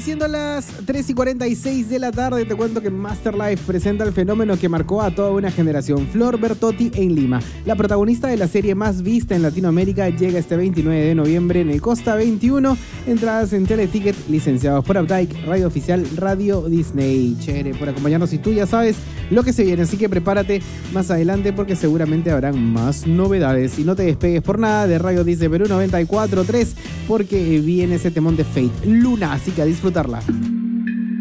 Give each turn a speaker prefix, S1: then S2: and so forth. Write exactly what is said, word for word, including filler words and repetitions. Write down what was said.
S1: siendo las tres y cuarenta y seis de la tarde, te cuento que Masterlife presenta el fenómeno que marcó a toda una generación, Flor Bertotti en Lima. La protagonista de la serie más vista en Latinoamérica llega este veintinueve de noviembre en el Costa veintiuno. Entradas en Teleticket, licenciados por Updike, Radio Oficial, Radio Disney. Chévere por acompañarnos y tú ya sabes lo que se viene, así que prepárate más adelante porque seguramente habrán más novedades. Y no te despegues por nada de Radio Disney Perú noventa y cuatro punto tres porque viene ese temón de Fate, Luna, así que a disfrutarla.